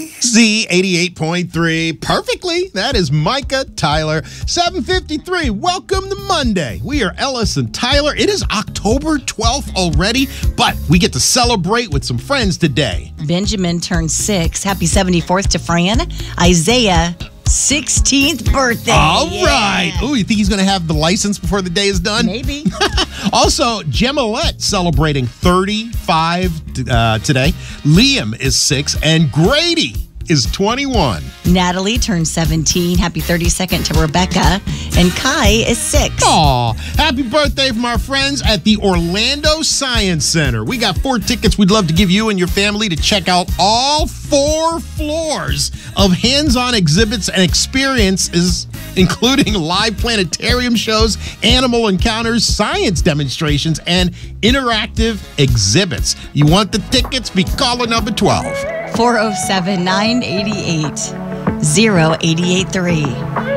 Z88.3. Perfectly. That is Micah Tyler. 7:53. Welcome to Monday. We are Ellis and Tyler. It is October 12th already, but we get to celebrate with some friends today. Benjamin turned 6. Happy 74th to Fran. Isaiah, 16th birthday. All right. Oh, you think he's going to have the license before the day is done? Maybe. Also, Gemmalette celebrating 35 today. Liam is 6, and Grady is 21. Natalie turned 17. Happy 32nd to Rebecca. And Kai is 6. Aw, happy birthday from our friends at the Orlando Science Center. We got 4 tickets we'd love to give you and your family to check out all 4 floors of hands-on exhibits and experiences, including live planetarium shows, animal encounters, science demonstrations, and interactive exhibits. You want the tickets? Be caller number 12. 407-988-0883.